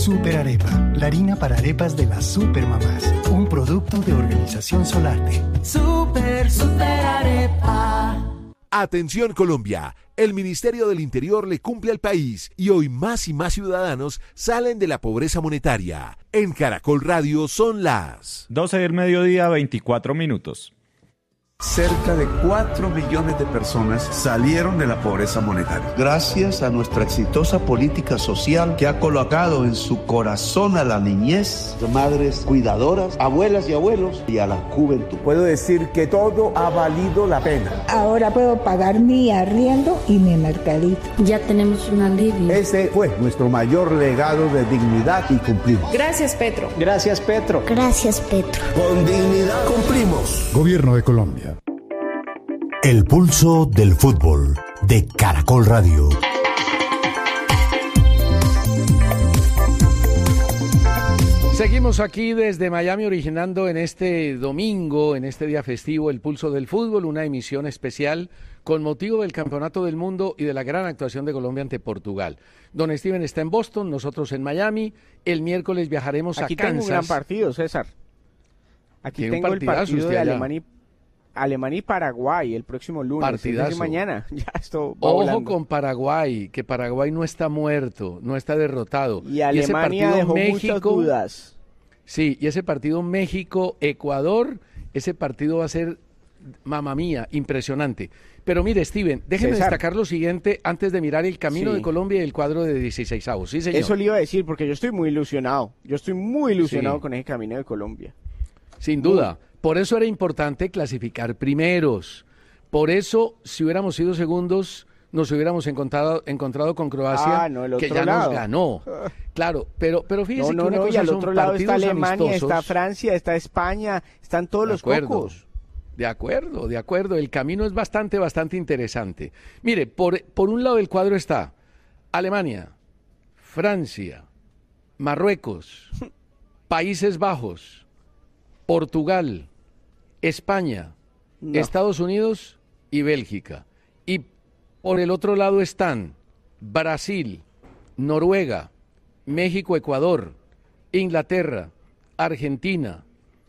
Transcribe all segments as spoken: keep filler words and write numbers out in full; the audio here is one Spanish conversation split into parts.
Super Arepa, la harina para arepas de las supermamás. Un producto de Organización Solarte. Super, super arepa. Atención Colombia, el Ministerio del Interior le cumple al país y hoy más y más ciudadanos salen de la pobreza monetaria. En Caracol Radio son las doce del mediodía, veinticuatro minutos. Cerca de cuatro millones de personas salieron de la pobreza monetaria. Gracias a nuestra exitosa política social que ha colocado en su corazón a la niñez, madres cuidadoras, abuelas y abuelos y a la juventud. Puedo decir que todo ha valido la pena. Ahora puedo pagar mi arriendo y mi mercadito. Ya tenemos un alivio. Ese fue nuestro mayor legado de dignidad y cumplimos. Gracias, Petro. Gracias, Petro. Gracias, Petro. Con dignidad cumplimos. Gobierno de Colombia. El pulso del fútbol de Caracol Radio. Seguimos aquí desde Miami originando en este domingo, en este día festivo, el pulso del fútbol, una emisión especial con motivo del Campeonato del Mundo y de la gran actuación de Colombia ante Portugal. Don Steven está en Boston, nosotros en Miami. El miércoles viajaremos aquí a Kansas. Aquí tengo un gran partido, César. Aquí tengo el partido de Alemania y Alemania y Paraguay el próximo lunes. Partidazo. De mañana. Ya esto va Ojo volando. con Paraguay, que Paraguay no está muerto, no está derrotado. Y Alemania dejó México, muchas dudas. Sí, y ese partido México-Ecuador, ese partido va a ser, mamá mía, impresionante. Pero mire, Steven, déjeme César. destacar lo siguiente antes de mirar el camino sí. de Colombia y el cuadro de dieciseisavos. Sí, señor. Eso le iba a decir, porque yo estoy muy ilusionado. Yo estoy muy ilusionado sí. con ese camino de Colombia. Sin duda. Por eso era importante clasificar primeros. Por eso, si hubiéramos sido segundos, nos hubiéramos encontrado, encontrado con Croacia, ah, no, el otro que ya lado. nos ganó. Claro, pero, pero fíjese no, no, que una no, cosa y al son otro lado está Alemania, amistosos. está Francia, está España, están todos de los acuerdo, cocos. De acuerdo, de acuerdo. El camino es bastante, bastante interesante. Mire, por, por un lado del cuadro está Alemania, Francia, Marruecos, Países Bajos, Portugal, España, no. Estados Unidos y Bélgica. Y por el otro lado están Brasil, Noruega, México, Ecuador, Inglaterra, Argentina,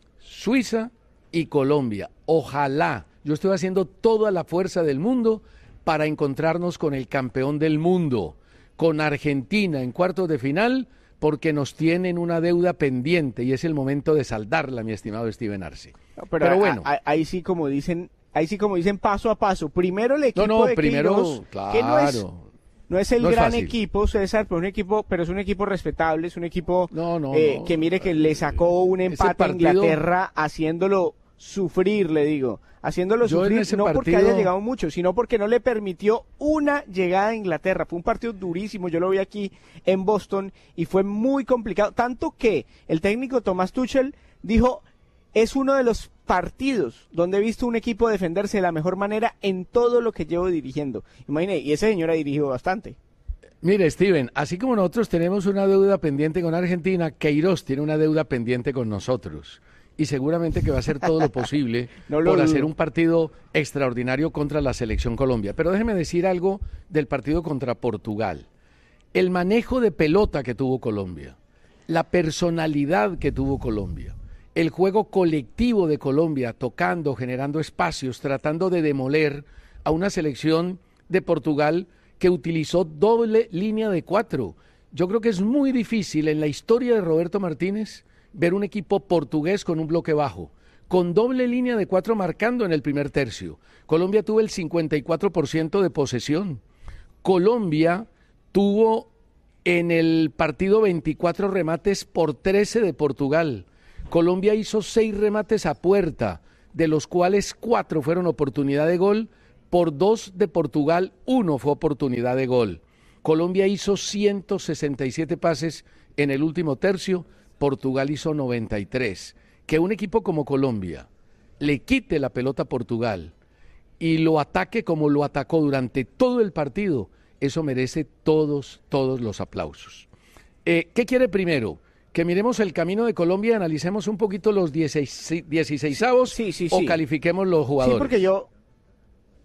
Suiza y Colombia. Ojalá, yo estoy haciendo toda la fuerza del mundo para encontrarnos con el campeón del mundo, con Argentina en cuartos de final, porque nos tienen una deuda pendiente y es el momento de saldarla, mi estimado Steven Arce. No, pero, pero bueno, a, a, ahí sí como dicen, ahí sí como dicen paso a paso. Primero el equipo no, no, de primero, Queiroz, claro. que no es, no es el no gran es equipo, César, pero un equipo, pero es un equipo respetable, es un equipo no, no, eh, no. que mire que le sacó un empate partido, a Inglaterra haciéndolo sufrir, le digo. Haciéndolo sufrir no partido... porque haya llegado mucho, sino porque no le permitió una llegada a Inglaterra. Fue un partido durísimo, yo lo vi aquí en Boston y fue muy complicado, tanto que el técnico Thomas Tuchel dijo, es uno de los partidos donde he visto un equipo defenderse de la mejor manera en todo lo que llevo dirigiendo. Imagínate, y ese señor ha dirigido bastante. Mire, Steven, así como nosotros tenemos una deuda pendiente con Argentina, Queiroz tiene una deuda pendiente con nosotros. Y seguramente que va a hacer todo lo posible no lo por hacer un partido extraordinario contra la Selección Colombia. Pero déjeme decir algo del partido contra Portugal. El manejo de pelota que tuvo Colombia, la personalidad que tuvo Colombia, el juego colectivo de Colombia, tocando, generando espacios, tratando de demoler a una selección de Portugal que utilizó doble línea de cuatro. Yo creo que es muy difícil en la historia de Roberto Martínez ver un equipo portugués con un bloque bajo, con doble línea de cuatro marcando en el primer tercio. Colombia tuvo el cincuenta y cuatro por ciento de posesión. Colombia tuvo en el partido veinticuatro remates por trece de Portugal. Colombia hizo seis remates a puerta, de los cuales cuatro fueron oportunidad de gol, por dos de Portugal, uno fue oportunidad de gol. Colombia hizo ciento sesenta y siete pases en el último tercio, Portugal hizo noventa y tres. Que un equipo como Colombia le quite la pelota a Portugal y lo ataque como lo atacó durante todo el partido, eso merece todos, todos los aplausos. Eh, ¿Qué quiere primero? ¿Que miremos el camino de Colombia y analicemos un poquito los dieciseisavos sí, sí, sí, o sí. califiquemos los jugadores? Sí, porque yo...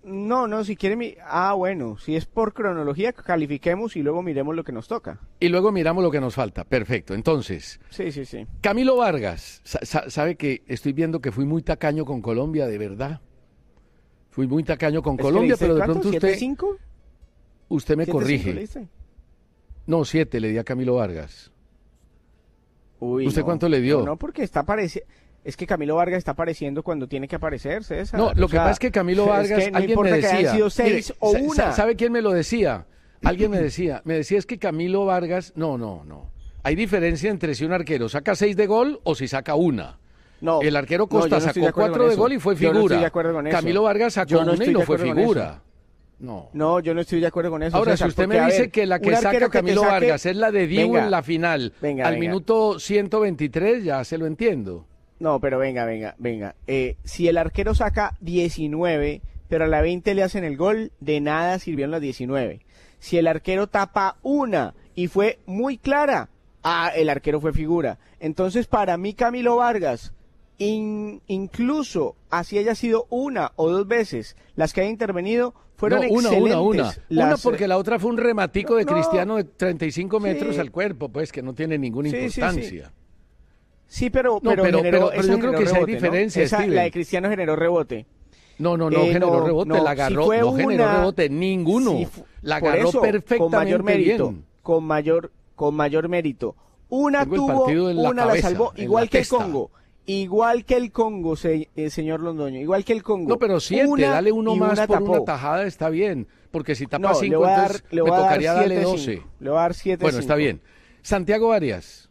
No, no, si quiere mi... Ah, bueno, si es por cronología, califiquemos y luego miremos lo que nos toca. Y luego miramos lo que nos falta. Perfecto, entonces. Sí, sí, sí. Camilo Vargas, sa- sabe que estoy viendo que fui muy tacaño con Colombia, de verdad. Fui muy tacaño con Colombia, pero de ¿cuánto? pronto usted... ¿siete cinco? Usted me ¿siete corrige. cinco le diste? No, siete le di a Camilo Vargas. Uy, ¿Usted no, cuánto le dio? No, no, porque está apareciendo... Es que Camilo Vargas está apareciendo cuando tiene que aparecer, César. No, lo o que sea, pasa es que Camilo Vargas, es que no alguien me importa que decía... hayan sido seis mire, o sa- una. sa- ¿Sabe quién me lo decía? Alguien me decía, me decía es que Camilo Vargas... No, no, no. Hay diferencia entre si un arquero saca seis de gol o si saca una. No, El arquero no, Costa yo no estoy de sacó acuerdo cuatro con de eso. gol y fue Yo no figura. estoy de acuerdo con eso. Camilo Vargas sacó Yo no una y estoy no de fue acuerdo con figura. eso. No. No, yo no estoy de acuerdo con eso. Ahora, César, si usted porque, me a dice ver, que la que un saca arquero que te Camilo saque- Vargas es la de Dibu Venga, en la final, venga, al venga. minuto ciento veintitrés, ya se lo entiendo. No, pero venga, venga, venga. Eh, si el arquero saca diecinueve, pero a la veinte le hacen el gol, de nada sirvieron las diecinueve. Si el arquero tapa una y fue muy clara, ah, el arquero fue figura. Entonces, para mí, Camilo Vargas, in- incluso así haya sido una o dos veces las que haya intervenido, fueron No, una, excelentes. una, una. Las- Una porque la otra fue un rematico No, de no. Cristiano de treinta y cinco metros Sí. al cuerpo, pues que no tiene ninguna Sí, sí, sí. importancia. Sí, pero, No, pero, pero- generó, pero- pero esa yo creo generó que sí hay rebote, ¿no? diferencia, Esa, Steven. la de Cristiano generó rebote. No, no, no Eh, generó no, rebote, no, la si agarró, fue no generó una- rebote, ninguno. si fu- la por agarró eso, perfectamente con mayor mérito, bien. con mayor, con mayor mérito. Una Tengo el tuvo, partido en la una cabeza, la salvó, en igual la que el testa. Congo. Igual que el Congo, se- eh, señor Londoño, igual que el Congo. No, pero siete, Una dale uno y más una por tapó. una tajada, está bien. Porque si tapa No, le cinco, voy a dar, entonces le me voy a dar tocaría darle siete, doce. cinco. Le voy a dar siete, Bueno, está cinco. bien. Santiago Arias.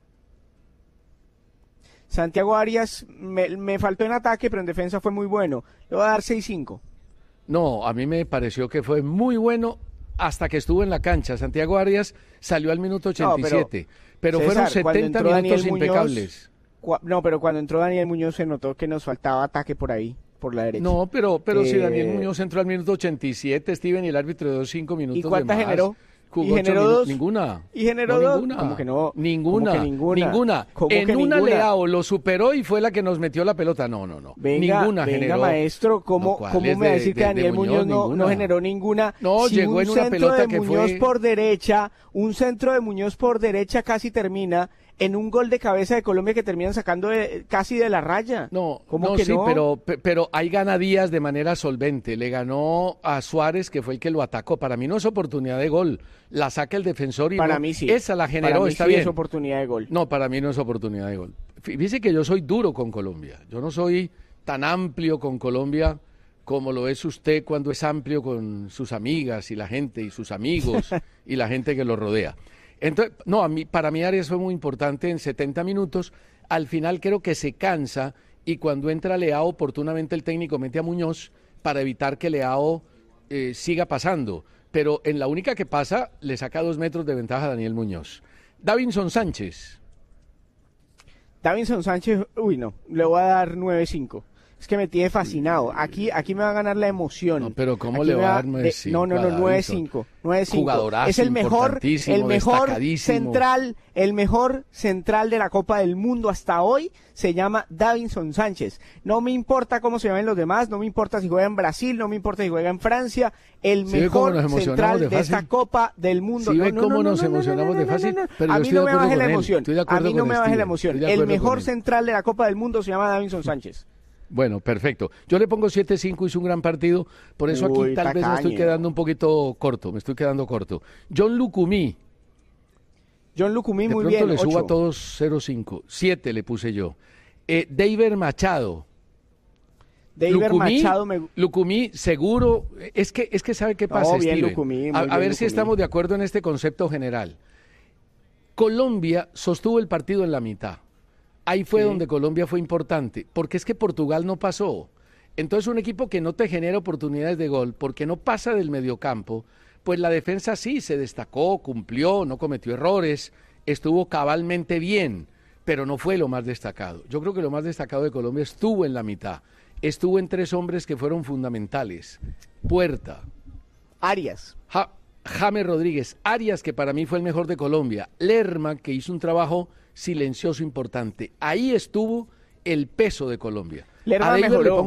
Santiago Arias me, me faltó en ataque, pero en defensa fue muy bueno. Le voy a dar seis cinco. No, a mí me pareció que fue muy bueno hasta que estuvo en la cancha. Santiago Arias salió al minuto ochenta y siete, pero, pero César, fueron cuando setenta entró minutos Daniel Muñoz, impecables. cua- no, pero cuando entró Daniel Muñoz se notó que nos faltaba ataque por ahí, por la derecha. No, pero, pero si Eh, Daniel Muñoz entró al minuto ochenta y siete, Steven, y el árbitro dio cinco minutos ¿Y cuántas de más. generó? Jugó ¿Y ocho generó minu- dos? Ninguna. ¿Y generó No, dos? ninguna. ¿Cómo que no? Ninguna. ¿Cómo que ninguna? Ninguna. ¿Cómo En que una ninguna? Leao lo superó y fue la que nos metió la pelota. No, no, no. Venga, ninguna venga, generó. maestro, ¿cómo, No, ¿cuál ¿cómo es me va a de- decir que de- de Daniel Muñoz, no, ninguna? no generó ninguna? No, Si llegó un en una centro pelota de que Muñoz fue- por derecha, un centro de Muñoz por derecha casi termina en un gol de cabeza de Colombia que terminan sacando de- casi de la raya. No, ¿Cómo no, que sí, no? pero, pe- pero ahí gana Díaz de manera solvente. Le ganó a Suárez, que fue el que lo atacó. Para mí no es oportunidad de gol. La saca el defensor y Para no- mí sí. esa la generó, Para mí está sí bien. es oportunidad de gol. No, para mí no es oportunidad de gol. Fíjese que yo soy duro con Colombia. Yo no soy tan amplio con Colombia como lo es usted cuando es amplio con sus amigas y la gente y sus amigos y la gente que lo rodea. Entonces, no, a mí, para mí Arias fue muy importante en setenta minutos. Al final creo que se cansa y cuando entra Leao, oportunamente el técnico mete a Muñoz para evitar que Leao eh, siga pasando. Pero en la única que pasa, le saca dos metros de ventaja a Daniel Muñoz. Davinson Sánchez. Davinson Sánchez, uy no, le voy a dar nueve cinco. Es que me tiene fascinado. Aquí, aquí me va a ganar la emoción. No, pero ¿cómo Aquí le me va a va dar nueve cinco No, no, no, a nueve Davinson? cinco. nueve cinco. Jugadorazo, Es el mejor, importantísimo, el mejor destacadísimo. central, el mejor central de la Copa del Mundo hasta hoy se llama Davinson Sánchez. No me importa cómo se llamen los demás, no me importa si juega en Brasil, no me importa si juega en Francia. El ¿Sí ve cómo mejor nos emocionamos central de de, esta fácil? Copa del Mundo. ¿Sí No, ve no, cómo no, no, nos no, no, emocionamos no, de no, fácil? no, no. Pero A yo mí estoy no de me acuerdo baje la con él, emoción. estoy de A acuerdo mí no con me baje Steven, la emoción. estoy de El acuerdo mejor con él. central de la Copa del Mundo se llama Davinson Sánchez. Bueno, perfecto. Yo le pongo siete cinco, hizo un gran partido, por eso aquí Uy, tal vez me estoy tacaño. quedando un poquito corto, me estoy quedando corto. John Lucumí, John Lucumí de muy pronto bien, le subo a ocho. todos cero cinco, siete le puse yo. Eh, David Machado. David Lucumí, Machado me... Lucumí, seguro, es que, es que sabe qué No, pasa, bien, Steven? Lucumí, muy a, a bien, ver si Lucumí. estamos de acuerdo en este concepto general. Colombia sostuvo el partido en la mitad. Ahí fue Sí. donde Colombia fue importante, porque es que Portugal no pasó. Entonces un equipo que no te genera oportunidades de gol, porque no pasa del mediocampo, pues la defensa sí se destacó, cumplió, no cometió errores, estuvo cabalmente bien, pero no fue lo más destacado. Yo creo que lo más destacado de Colombia estuvo en la mitad, estuvo en tres hombres que fueron fundamentales. Puerta, Arias. Ja- James Rodríguez, Arias, que para mí fue el mejor de Colombia, Lerma, que hizo un trabajo silencioso importante. Ahí estuvo el peso de Colombia. Lerma a David mejoró. le pongo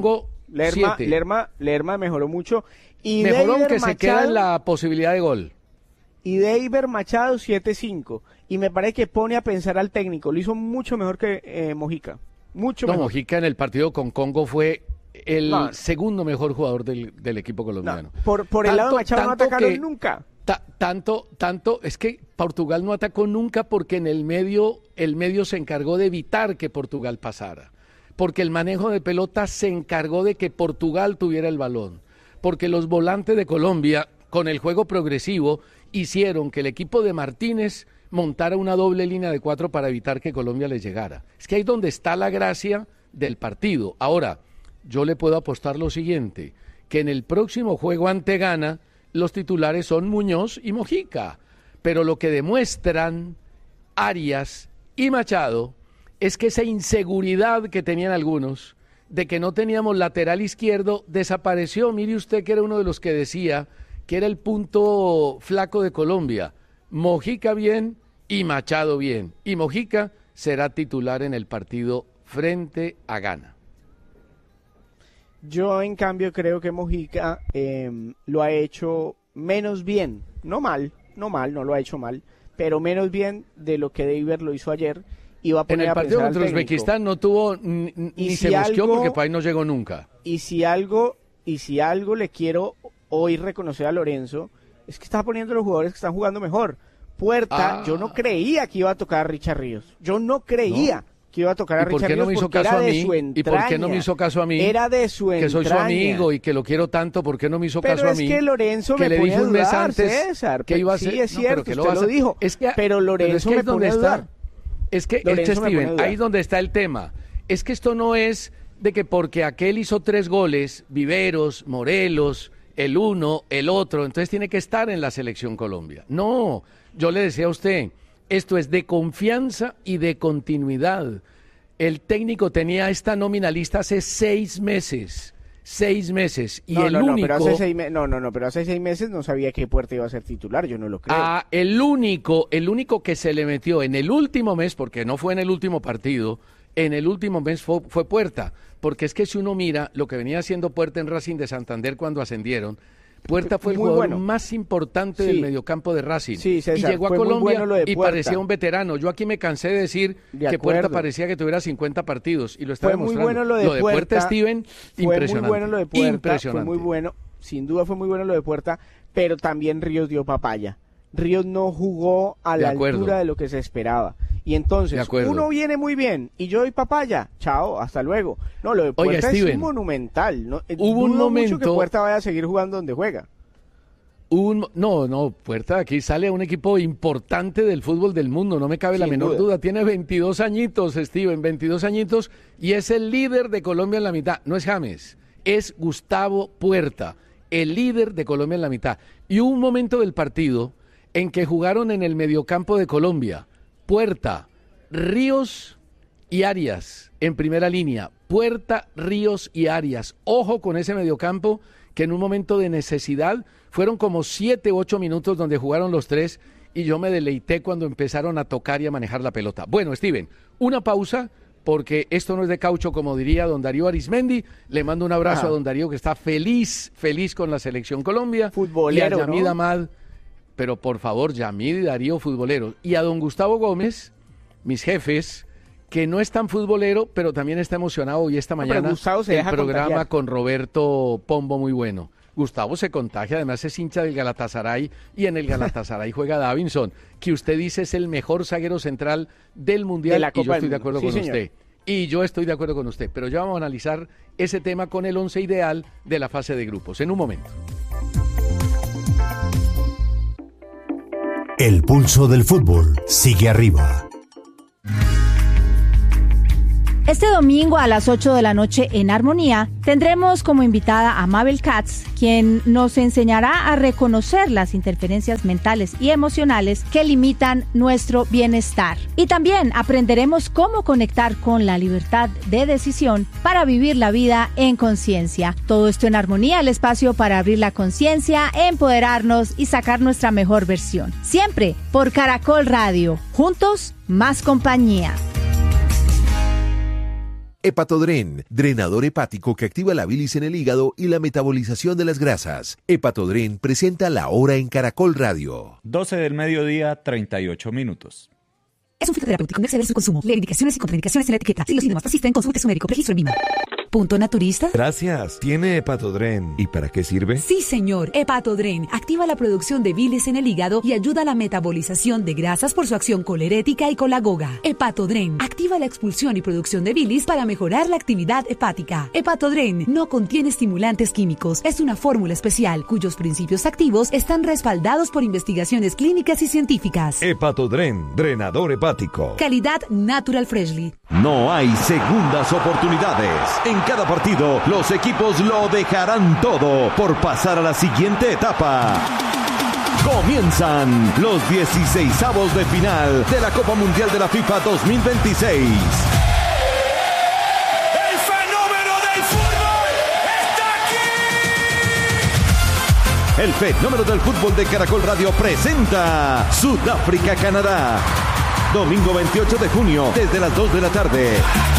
Lerma, Siete. Lerma, Lerma mejoró mucho. Y Mejoró Deiber aunque se queda en la posibilidad de gol. Y Deiber Machado siete cinco. Y me parece que pone a pensar al técnico. Lo hizo mucho mejor que eh, Mojica. Mucho no, mejor. Mojica en el partido con Congo fue el no. segundo mejor jugador del, del equipo colombiano. No. Por, por el tanto, lado de Machado no atacaron que, nunca. Ta, tanto, tanto, es que Portugal no atacó nunca porque en el medio, el medio se encargó de evitar que Portugal pasara. Porque el manejo de pelota se encargó de que Portugal tuviera el balón. Porque los volantes de Colombia, con el juego progresivo, hicieron que el equipo de Martínez montara una doble línea de cuatro para evitar que Colombia les llegara. Es que ahí es donde está la gracia del partido. Ahora, yo le puedo apostar lo siguiente, que en el próximo juego ante Ghana, los titulares son Muñoz y Mojica. Pero lo que demuestran Arias y Machado es que esa inseguridad que tenían algunos de que no teníamos lateral izquierdo desapareció. Mire usted que era uno de los que decía que era el punto flaco de Colombia. Mojica bien y Machado bien. Y Mojica será titular en el partido frente a Ghana. Yo, en cambio, creo que Mojica eh, lo ha hecho menos bien. No mal, no mal, no lo ha hecho mal, pero menos bien de lo que Deiber lo hizo ayer. Y va a poner en el partido contra Uzbekistán no tuvo ni, ni si se buscó algo, porque para ahí no llegó nunca. Y si algo, y si algo le quiero hoy reconocer a Lorenzo, es que está poniendo los jugadores que están jugando mejor. Puerta, ah. yo no creía que iba a tocar a Richard Ríos. Yo no creía ¿No? que iba a tocar a Richard Ríos no porque era de su entraña. ¿Y por qué no me hizo caso a mí? Era de su entraña. Que soy su amigo y que lo quiero tanto, ¿por qué no me hizo pero caso a mí? Pero es que Lorenzo que me le pone dije un mes dudar, antes César. que iba a ser. ser. Sí, es cierto, no, usted lo, lo dijo. Es que, pero Lorenzo pero es que me pone a dudar. Está, es que, este Steven, ahí es donde está el tema. Es que esto no es de que porque aquel hizo tres goles, Viveros, Morelos, el uno, el otro, entonces tiene que estar en la selección Colombia. No, yo le decía a usted, esto es de confianza y de continuidad. El técnico tenía esta nómina lista hace seis meses, seis meses, y no, el no, único... No, pero hace seis me... no, no, no, pero hace seis meses no sabía que Puerta iba a ser titular, yo no lo creo. Ah, el único, el único que se le metió en el último mes, porque no fue en el último partido, en el último mes fue, fue Puerta, porque es que si uno mira lo que venía haciendo Puerta en Racing de Santander cuando ascendieron, Puerta fue el muy jugador bueno. más importante sí. del mediocampo de Racing. Sí, César, y llegó a fue Colombia bueno y parecía un veterano. Yo aquí me cansé de decir de que Puerta parecía que tuviera cincuenta partidos y lo está fue demostrando. Muy bueno lo de, lo de Puerta, Puerta, Steven, fue impresionante. Muy bueno lo de Puerta, impresionante. Fue muy bueno, sin duda fue muy bueno lo de Puerta, pero también Ríos dio papaya. Ríos no jugó a la altura de lo que se esperaba. Y entonces, uno viene muy bien y yo doy papaya, chao, hasta luego. No, lo de Puerta Oiga, Steven, es monumental. No, hubo un momento mucho que Puerta vaya a seguir jugando donde juega. Un, no, no, Puerta aquí sale un equipo importante del fútbol del mundo, no me cabe Sin la menor duda. duda. Tiene veintidós añitos, Steven, veintidós añitos, y es el líder de Colombia en la mitad. No es James, es Gustavo Puerta, el líder de Colombia en la mitad. Y hubo un momento del partido en que jugaron en el mediocampo de Colombia, Puerta, Ríos y Arias en primera línea. Puerta, Ríos y Arias. Ojo con ese mediocampo que en un momento de necesidad fueron como siete u ocho minutos donde jugaron los tres y yo me deleité cuando empezaron a tocar y a manejar la pelota. Bueno, Steven, una pausa porque esto no es de caucho, como diría don Darío Arismendi. Le mando un abrazo ah. a don Darío que está feliz, feliz con la Selección Colombia. Futbolero, y a Yamid ¿no? Amad, pero por favor, Yamid y Darío futbolero. Y a don Gustavo Gómez, mis jefes, que no es tan futbolero, pero también está emocionado y esta no, mañana el programa contagiar. con Roberto Pombo muy bueno. Gustavo se contagia, además es hincha del Galatasaray y en el Galatasaray juega Davinson, que usted dice es el mejor zaguero central del Mundial de la Copa y yo estoy de acuerdo sí, con señor. usted. Y yo estoy de acuerdo con usted, pero ya vamos a analizar ese tema con el once ideal de la fase de grupos en un momento. El pulso del fútbol sigue arriba. Este domingo a las ocho de la noche en Armonía tendremos como invitada a Mabel Katz, quien nos enseñará a reconocer las interferencias mentales y emocionales que limitan nuestro bienestar. Y también aprenderemos cómo conectar con la libertad de decisión para vivir la vida en conciencia. Todo esto en Armonía, el espacio para abrir la conciencia, empoderarnos y sacar nuestra mejor versión. Siempre por Caracol Radio. Juntos, más compañía. Hepatodren, drenador hepático que activa la bilis en el hígado y la metabolización de las grasas. Hepatodren presenta La Hora en Caracol Radio. doce del mediodía, treinta y ocho minutos. Es un fitoterapéutico, no exceder su consumo. Lee indicaciones y contraindicaciones en la etiqueta. Si los síntomas persisten, consulte a su médico. Registro en Vima. ¿Punto naturista? Gracias. ¿Tiene Hepatodren? ¿Y para qué sirve? Sí, señor. Hepatodren activa la producción de bilis en el hígado y ayuda a la metabolización de grasas por su acción colerética y colagoga. Hepatodren activa la expulsión y producción de bilis para mejorar la actividad hepática. Hepatodren no contiene estimulantes químicos. Es una fórmula especial cuyos principios activos están respaldados por investigaciones clínicas y científicas. Hepatodren, drenador hepático. Calidad Natural Freshly. No hay segundas oportunidades. En cada partido, los equipos lo dejarán todo por pasar a la siguiente etapa. Comienzan los dieciseisavos de final de la Copa Mundial de la FIFA dos mil veintiséis. ¡El fenómeno del fútbol está aquí! El fenómeno del fútbol de Caracol Radio presenta Sudáfrica-Canadá. Domingo veintiocho de junio, desde las dos de la tarde.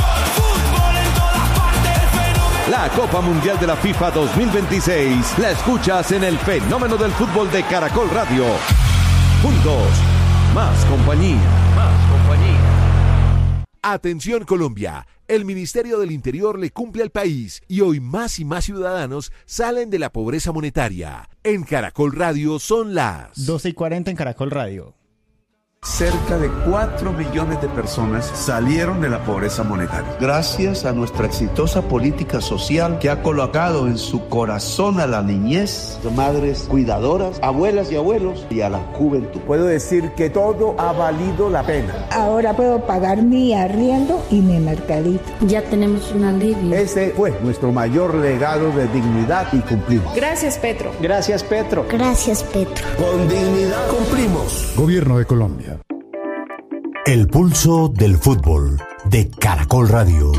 La Copa Mundial de la FIFA dos mil veintiséis la escuchas en el fenómeno del fútbol de Caracol Radio. Juntos, más compañía. Más compañía. Atención Colombia, el Ministerio del Interior le cumple al país y hoy más y más ciudadanos salen de la pobreza monetaria. En Caracol Radio son las doce y cuarenta en Caracol Radio. Cerca de cuatro millones de personas salieron de la pobreza monetaria. Gracias a nuestra exitosa política social que ha colocado en su corazón a la niñez, madres cuidadoras, abuelas y abuelos y a la juventud. Puedo decir que todo ha valido la pena. Ahora puedo pagar mi arriendo y mi mercadito. Ya tenemos un alivio. Ese fue nuestro mayor legado de dignidad y cumplimos. Gracias, Petro. Gracias, Petro. Gracias, Petro. Con dignidad cumplimos. Gobierno de Colombia. El pulso del fútbol de Caracol Radio.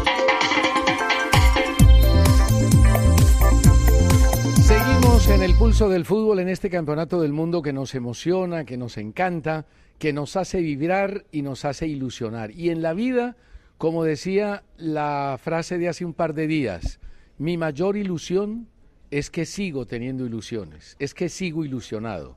Seguimos en el pulso del fútbol en este campeonato del mundo que nos emociona, que nos encanta, que nos hace vibrar y nos hace ilusionar. Y en la vida, como decía la frase de hace un par de días, mi mayor ilusión es que sigo teniendo ilusiones, es que sigo ilusionado.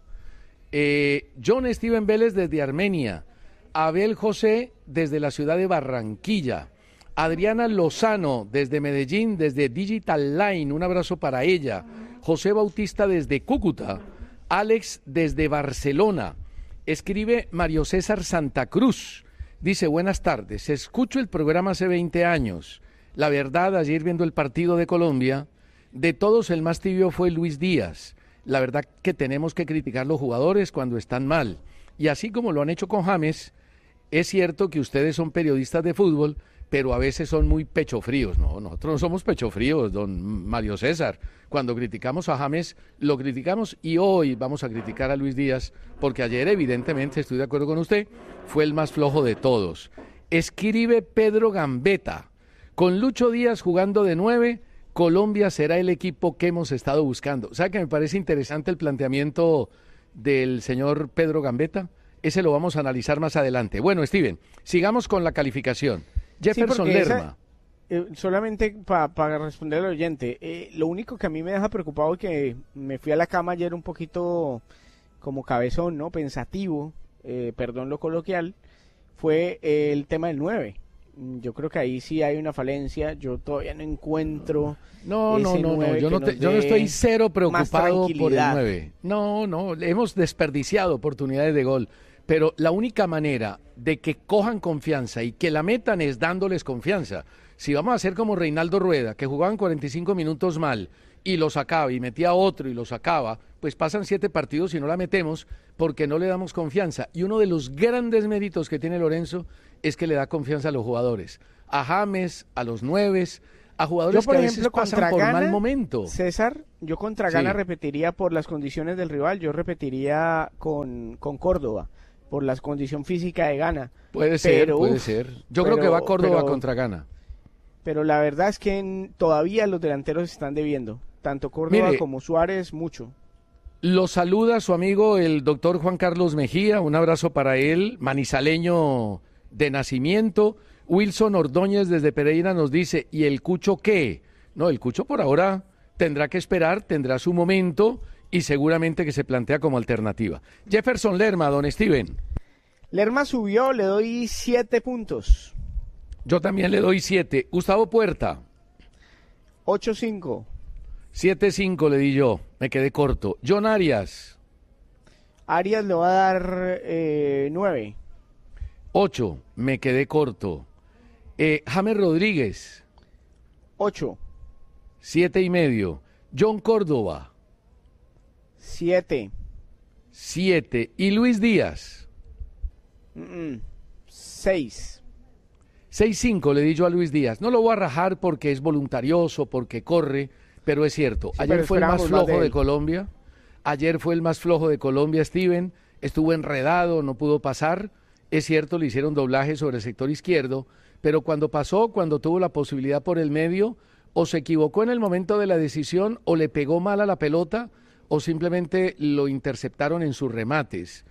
Eh, John Steven Vélez desde Armenia, Abel José desde la ciudad de Barranquilla, Adriana Lozano desde Medellín, desde Digital Line, un abrazo para ella, José Bautista desde Cúcuta, Alex desde Barcelona, escribe Mario César Santa Cruz, dice buenas tardes, escucho el programa hace veinte años, la verdad ayer viendo el partido de Colombia, de todos el más tibio fue Luis Díaz, la verdad que tenemos que criticar los jugadores cuando están mal, y así como lo han hecho con James, es cierto que ustedes son periodistas de fútbol, pero a veces son muy pechofríos. No, nosotros no somos pechofríos, don Mario César. Cuando criticamos a James, lo criticamos y hoy vamos a criticar a Luis Díaz, porque ayer evidentemente, estoy de acuerdo con usted, fue el más flojo de todos. Escribe Pedro Gambetta, con Lucho Díaz jugando de nueve, Colombia será el equipo que hemos estado buscando. ¿Sabe que me parece interesante el planteamiento del señor Pedro Gambetta? Ese lo vamos a analizar más adelante. Bueno, Steven, sigamos con la calificación. Jefferson sí, Lerma. Esa, eh, solamente para pa responder al oyente, eh, lo único que a mí me deja preocupado es que me fui a la cama ayer un poquito como cabezón, ¿no? Pensativo, eh, perdón lo coloquial, fue eh, el tema del nueve. Yo creo que ahí sí hay una falencia, yo todavía no encuentro... No, no, no, no, yo no, te, yo no estoy cero preocupado por el nueve. No, no, hemos desperdiciado oportunidades de gol. Pero la única manera de que cojan confianza y que la metan es dándoles confianza. Si vamos a hacer como Reinaldo Rueda, que jugaban cuarenta y cinco minutos mal y lo sacaba y metía otro y lo sacaba, pues pasan siete partidos y no la metemos porque no le damos confianza. Y uno de los grandes méritos que tiene Lorenzo es que le da confianza a los jugadores. A James, a los nueves, a jugadores yo, por que a ejemplo, veces pasan por Gana, mal momento. César, yo contra Gana sí. repetiría por las condiciones del rival, yo repetiría con, con Córdoba. Por la condición física de Gana. Puede ser, pero, puede uf, ser. Yo pero, creo que va Córdoba pero, contra Gana. Pero la verdad es que en, todavía los delanteros están debiendo. Tanto Córdoba Mire, como Suárez, mucho. Lo saluda su amigo el doctor Juan Carlos Mejía. Un abrazo para él, manizaleño de nacimiento, Wilson Ordóñez desde Pereira nos dice, ¿y el Cucho qué? No, el Cucho por ahora tendrá que esperar, tendrá su momento y seguramente que se plantea como alternativa. Jefferson Lerma, don Steven. Lerma subió, le doy siete puntos. Yo también le doy siete. Gustavo Puerta. ocho cinco. siete cinco le di yo, me quedé corto. John Arias. Arias le va a dar eh, nueve. ocho, me quedé corto. Eh, James Rodríguez. ocho. siete y medio. John Córdoba. siete. siete. Y Luis Díaz. seis. seis cinco le di yo a Luis Díaz. No lo voy a rajar porque es voluntarioso, porque corre, pero es cierto. Sí, Ayer fue el más flojo de, de Colombia. Ayer fue el más flojo de Colombia, Steven. Estuvo enredado, no pudo pasar. Es cierto, le hicieron doblaje sobre el sector izquierdo, pero cuando pasó, cuando tuvo la posibilidad por el medio, o se equivocó en el momento de la decisión, o le pegó mal a la pelota, o simplemente lo interceptaron en sus remates.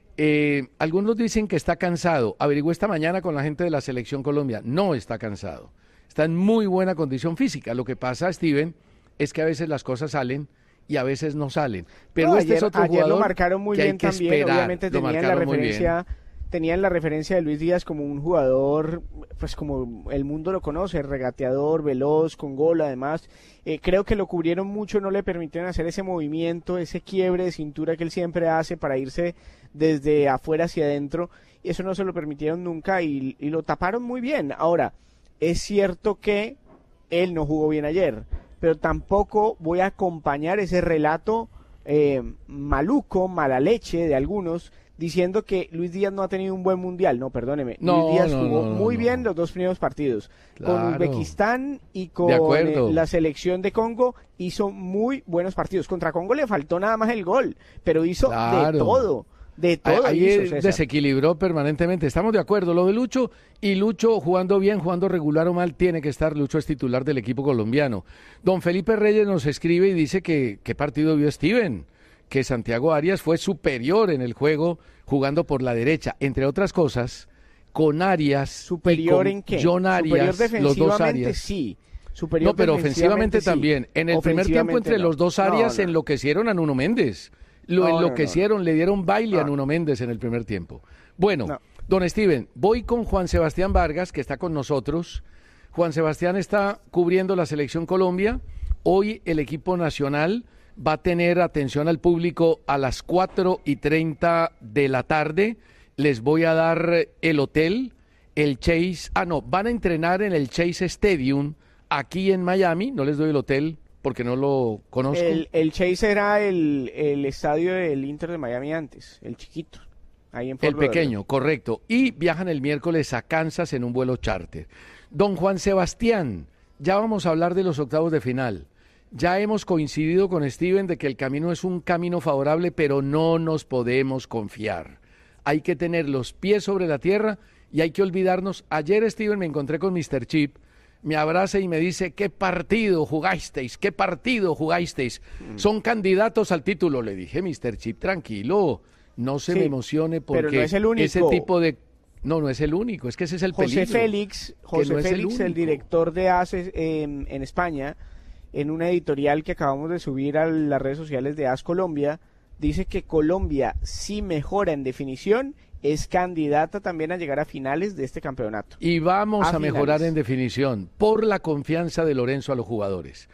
Eh, algunos dicen que está cansado. Averigué esta mañana con la gente de la Selección Colombia. No está cansado. Está en muy buena condición física. Lo que pasa, Steven, es que a veces las cosas salen y a veces no salen. Pero no, este ayer, es otro ayer jugador lo marcaron muy que bien hay que también. esperar. Obviamente Lo tenían la referencia, tenían la referencia de Luis Díaz como un jugador, pues como el mundo lo conoce, regateador, veloz, con gol además. Eh, creo que lo cubrieron mucho, no le permitieron hacer ese movimiento, ese quiebre de cintura que él siempre hace para irse desde afuera hacia adentro, y eso no se lo permitieron nunca y, y lo taparon muy bien. Ahora, es cierto que él no jugó bien ayer, pero tampoco voy a acompañar ese relato eh, maluco, mala leche de algunos, diciendo que Luis Díaz no ha tenido un buen mundial. No, perdóneme. No, Luis Díaz no, jugó no, no, muy no. bien los dos primeros partidos. Claro. Con Uzbekistán y con eh, la selección de Congo hizo muy buenos partidos. Contra Congo le faltó nada más el gol, pero hizo Claro. de todo. De todo Ahí hizo, él César. desequilibró permanentemente. Estamos de acuerdo. Lo de Lucho, y Lucho jugando bien, jugando regular o mal, tiene que estar. Lucho es titular del equipo colombiano. Don Felipe Reyes nos escribe y dice que qué partido vio Steven, que Santiago Arias fue superior en el juego jugando por la derecha, entre otras cosas, con Arias. ¿Superior y con en qué? John Arias, Superior los dos defensivamente, Arias. sí. Superior No, pero ofensivamente sí. también. En el primer tiempo entre no. los dos Arias No, no. enloquecieron a Nuno Méndez. Lo No, no, enloquecieron, no, no. le dieron baile a No. Nuno Méndez en el primer tiempo. Bueno, No. don Steven, voy con Juan Sebastián Vargas, que está con nosotros. Juan Sebastián está cubriendo la Selección Colombia. Hoy el equipo nacional va a tener atención al público a las cuatro y treinta de la tarde. Les voy a dar el hotel, el Chase. Ah, no, van a entrenar en el Chase Stadium aquí en Miami. No les doy el hotel porque no lo conozco. El, el Chase era el, el estadio del Inter de Miami antes, el chiquito. Ahí en Fort El pequeño, correcto. Y viajan el miércoles a Kansas en un vuelo charter. Don Juan Sebastián, ya vamos a hablar de los octavos de final. Ya hemos coincidido con Steven de que el camino es un camino favorable, pero no nos podemos confiar. Hay que tener los pies sobre la tierra y hay que olvidarnos. Ayer, Steven, me encontré con mister Chip, me abraza y me dice, ¿qué partido jugasteis? ¿Qué partido jugasteis? Mm. Son candidatos al título. Le dije, mister Chip, tranquilo, no se sí, me emocione porque pero no es el único. Ese tipo de... No, no es el único, es que ese es el José peligro. Félix, José no Félix, el, el director de A S E en, en España, en una editorial que acabamos de subir a las redes sociales de A S Colombia, dice que Colombia, si mejora en definición, es candidata también a llegar a finales de este campeonato. Y vamos a, a mejorar finales. en definición por la confianza de Lorenzo a los jugadores.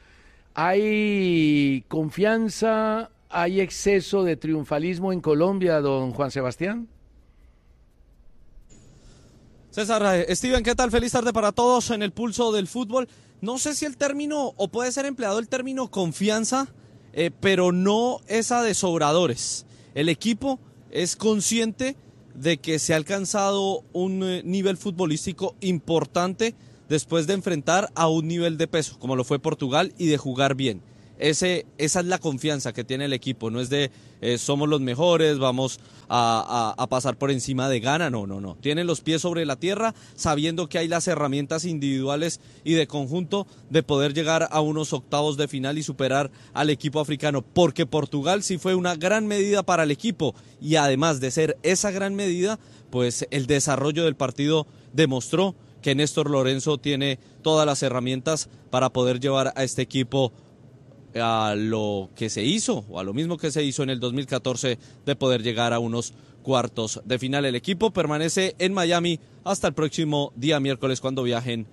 ¿Hay confianza, hay exceso de triunfalismo en Colombia, don Juan Sebastián? César, Steven, ¿qué tal? Feliz tarde para todos en el pulso del fútbol. No sé si el término, o puede ser empleado el término confianza, eh, pero no esa de sobradores. El equipo es consciente de que se ha alcanzado un eh, nivel futbolístico importante después de enfrentar a un nivel de peso, como lo fue Portugal, y de jugar bien. Ese, esa es la confianza que tiene el equipo, no es de eh, somos los mejores, vamos a, a, a pasar por encima de Ghana, no, no, no. Tienen los pies sobre la tierra, sabiendo que hay las herramientas individuales y de conjunto de poder llegar a unos octavos de final y superar al equipo africano, porque Portugal sí fue una gran medida para el equipo y además de ser esa gran medida, pues el desarrollo del partido demostró que Néstor Lorenzo tiene todas las herramientas para poder llevar a este equipo a lo que se hizo, o a lo mismo que se hizo en el dos mil catorce, de poder llegar a unos cuartos de final. El equipo permanece en Miami hasta el próximo día miércoles, cuando viajen